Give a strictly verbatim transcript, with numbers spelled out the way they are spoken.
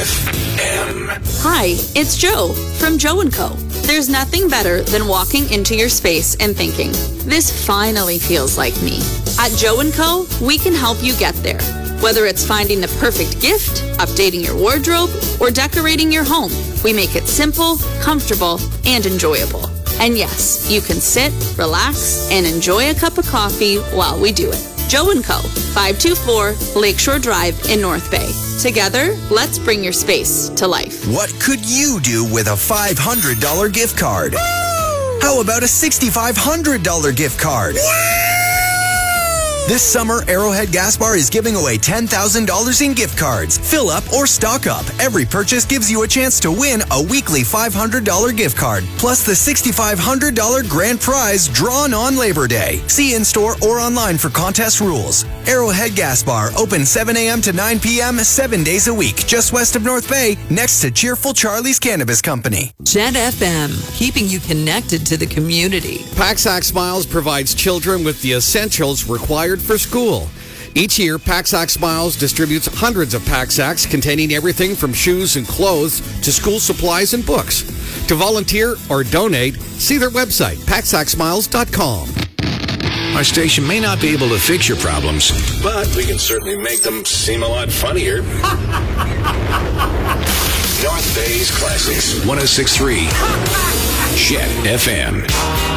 F M. Hi, it's Joe from Joe and Co. There's nothing better than walking into your space and thinking, this finally feels like me. At Joe and Co, we can help you get there. Whether it's finding the perfect gift, updating your wardrobe, or decorating your home, we make it simple, comfortable, and enjoyable. And yes, you can sit, relax, and enjoy a cup of coffee while we do it. Joe and Co, five two four Lakeshore Drive in North Bay. Together, let's bring your space to life. What could you do with a five hundred dollars gift card? Woo! How about a six thousand five hundred dollars gift card? Woo! This summer, Arrowhead Gas Bar is giving away ten thousand dollars in gift cards. Fill up or stock up. Every purchase gives you a chance to win a weekly five hundred dollars gift card, plus the six thousand five hundred dollars grand prize drawn on Labor Day. See in-store or online for contest rules. Arrowhead Gas Bar, open seven a.m. to nine p.m., seven days a week, just west of North Bay, next to Cheerful Charlie's Cannabis Company. Gen F M, keeping you connected to the community. Paxac Smiles provides children with the essentials required for school. Each year, Paxac Smiles distributes hundreds of Paxacs containing everything from shoes and clothes to school supplies and books. To volunteer or donate, see their website, paxac smiles dot com. Our station may not be able to fix your problems, but we can certainly make them seem a lot funnier. North Bay's Classics, one oh six point three Jet F M.